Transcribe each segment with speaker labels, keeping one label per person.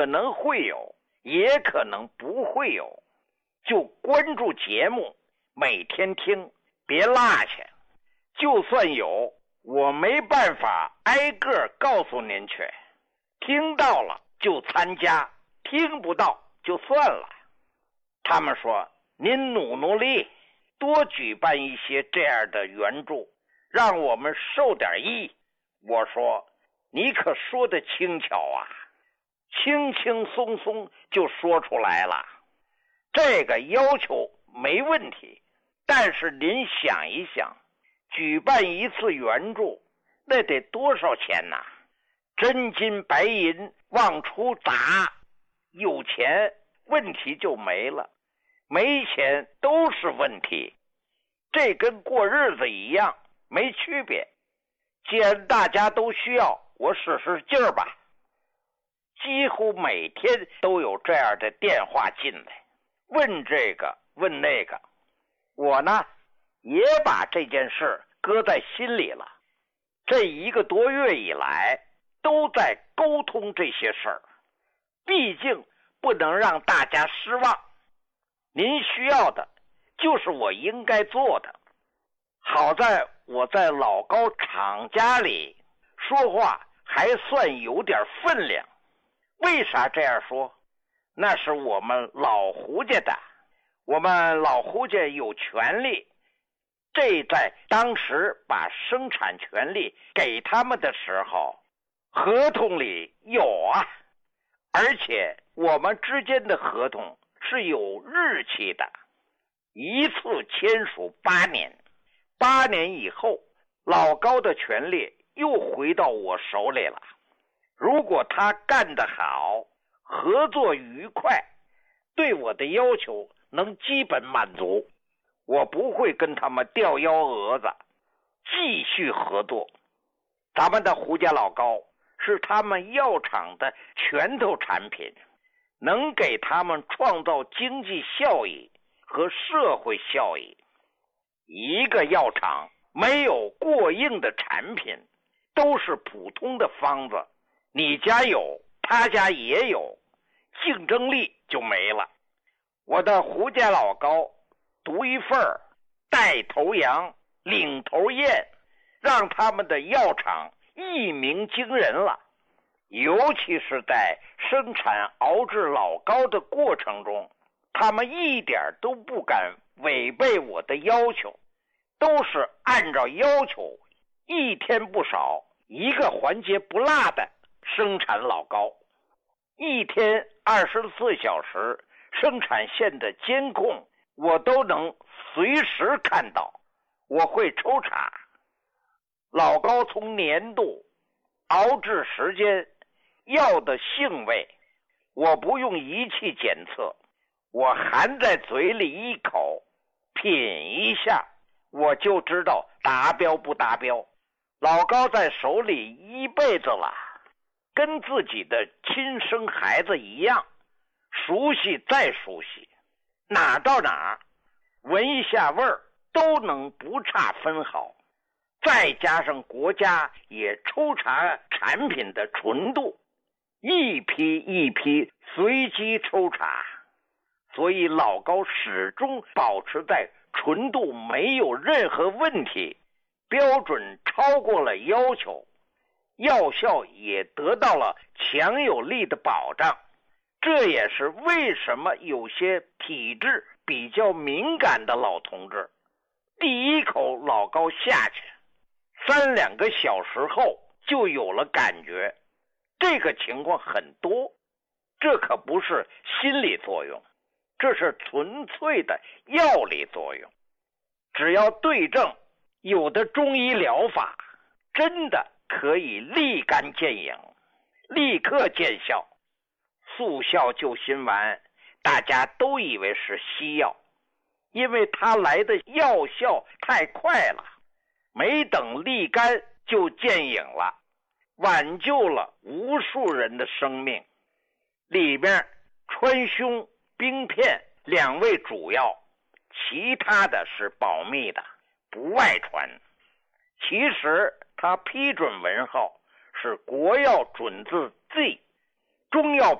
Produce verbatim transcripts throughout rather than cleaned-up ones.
Speaker 1: 可能会有，也可能不会有，就关注节目，每天听，别落下。就算有，我没办法挨个告诉您去，听到了就参加，听不到就算了。他们说您努努力，多举办一些这样的援助，让我们受点益。我说你可说得轻巧啊，轻轻松松就说出来了。这个要求没问题，但是您想一想，举办一次援助那得多少钱呢？真金白银往出砸，有钱问题就没了，没钱都是问题。这跟过日子一样，没区别。既然大家都需要，我使使劲儿吧。几乎每天都有这样的电话进来，问这个问那个。我呢也把这件事搁在心里了，这一个多月以来都在沟通这些事儿，毕竟不能让大家失望。您需要的就是我应该做的。好在我在老高厂家里说话还算有点分量。为啥这样说？那是我们老胡家的，我们老胡家有权利。这在当时把生产权利给他们的时候，合同里有啊，而且我们之间的合同是有日期的，一次签署八年，八年以后老高的权利又回到我手里了。如果他干得好，合作愉快，对我的要求能基本满足，我不会跟他们掉幺蛾子，继续合作。咱们的胡家老高是他们药厂的拳头产品，能给他们创造经济效益和社会效益。一个药厂没有过硬的产品，都是普通的方子，你家有，他家也有，竞争力就没了。我的胡家老高独一份儿，带头羊，领头雁，让他们的药厂一鸣惊人了。尤其是在生产熬制老高的过程中，他们一点都不敢违背我的要求，都是按照要求一天不少，一个环节不落的生产老高。一天二十四小时生产线的监控我都能随时看到，我会抽查老高从粘度、熬制时间、药的性味，我不用仪器检测，我含在嘴里一口品一下，我就知道达标不达标。老高在手里一辈子了，跟自己的亲生孩子一样，熟悉再熟悉，哪到哪闻一下味儿都能不差分毫。再加上国家也抽查产品的纯度，一批一批随机抽查，所以老高始终保持在纯度没有任何问题，标准超过了要求，药效也得到了强有力的保障。这也是为什么有些体质比较敏感的老同志，第一口老高下去，三两个小时后就有了感觉。这个情况很多，这可不是心理作用，这是纯粹的药理作用。只要对症，有的中医疗法真的可以立竿见影，立刻见效。速效救心丸大家都以为是西药，因为它来的药效太快了，没等立竿就见影了，挽救了无数人的生命。里边川芎、冰片两味主要，其他的是保密的，不外传。其实它批准文号是国药准字 Z， 中药品种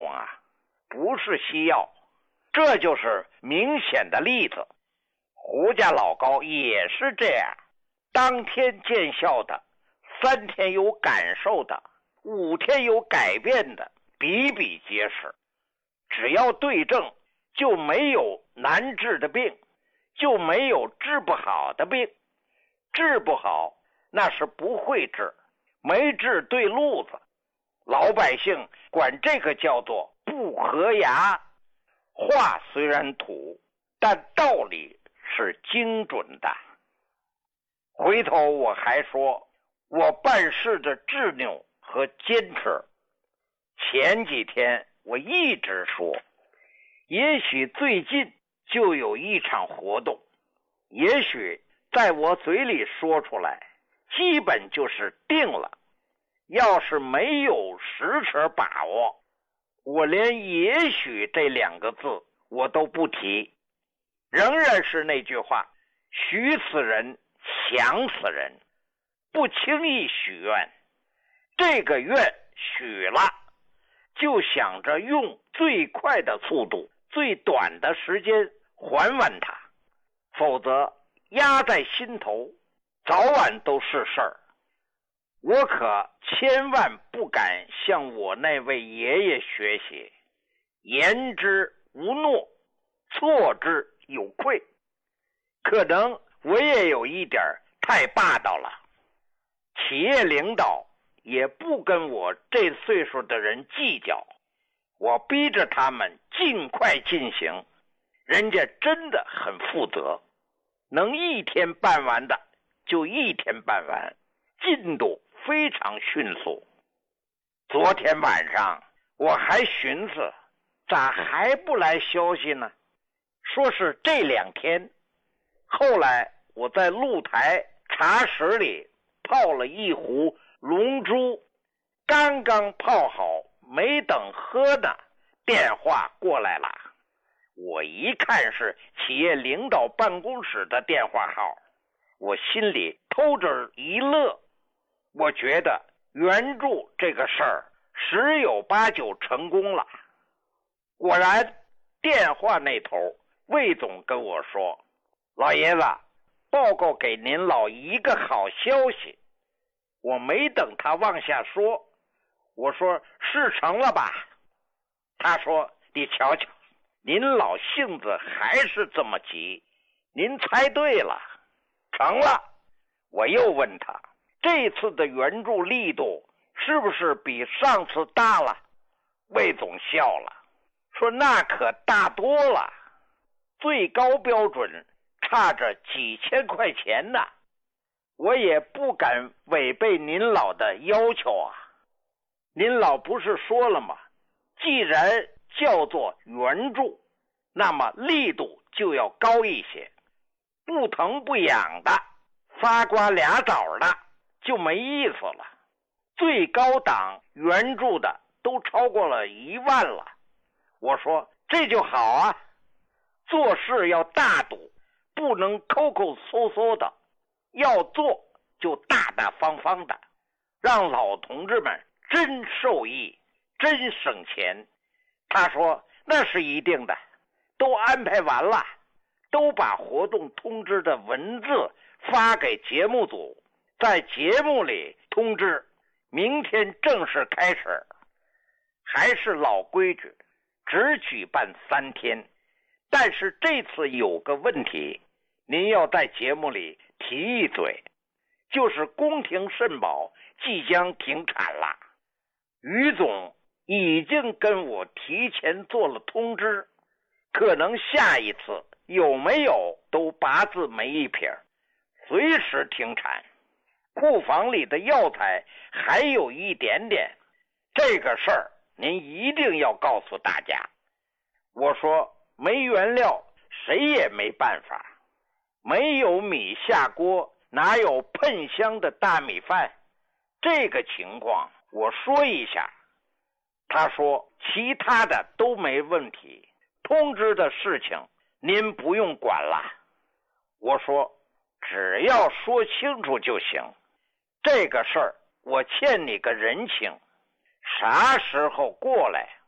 Speaker 1: 用啊，不是西药，这就是明显的例子。胡家老高也是这样，当天见效的，三天有感受的，五天有改变的，比比皆是。只要对症，就没有难治的病，就没有治不好的病。治不好那是不会治，没治对路子，老百姓管这个叫做不合牙。话虽然土，但道理是精准的。回头我还说我办事的执拗和坚持。前几天我一直说，也许最近就有一场活动，也许在我嘴里说出来基本就是定了。要是没有实车把握，我连也许这两个字我都不提。仍然是那句话，许死人想死人，不轻易许愿。这个愿许了，就想着用最快的速度，最短的时间还完它，否则压在心头，早晚都是事儿。我可千万不敢向我那位爷爷学习，言之无诺，错之有愧。可能我也有一点太霸道了，企业领导也不跟我这岁数的人计较，我逼着他们尽快进行，人家真的很负责，能一天办完的就一天办完，进度非常迅速。昨天晚上我还寻思，咋还不来消息呢？说是这两天。后来我在露台茶室里泡了一壶龙珠，刚刚泡好，没等喝呢，电话过来了。我一看是企业领导办公室的电话号，我心里偷着一乐。我觉得援助这个事儿十有八九成功了。果然，电话那头魏总跟我说，老爷子，报告给您老一个好消息。我没等他往下说，我说事成了吧？他说，你瞧瞧，您老性子还是这么急，您猜对了，成了。我又问他，这次的援助力度是不是比上次大了？魏总笑了，说那可大多了，最高标准差着几千块钱呢。我也不敢违背您老的要求啊。您老不是说了吗？既然叫做援助，那么力度就要高一些，不疼不痒的，仨瓜俩枣的就没意思了。最高档援助的都超过了一万了。我说这就好啊，做事要大赌，不能抠抠搜搜的，要做就大大方方的，让老同志们真受益，真省钱。他说那是一定的，都安排完了，都把活动通知的文字发给节目组，在节目里通知明天正式开始。还是老规矩，只举办三天，但是这次有个问题，您要在节目里提一嘴，就是宫廷肾宝即将停产了。于总已经跟我提前做了通知，可能下一次有没有都八字没一撇，随时停产。库房里的药材还有一点点，这个事儿您一定要告诉大家。我说没原料谁也没办法，没有米下锅哪有喷香的大米饭，这个情况我说一下。他说其他的都没问题，通知的事情您不用管了。我说只要说清楚就行，这个事儿我欠你个人情，啥时候过来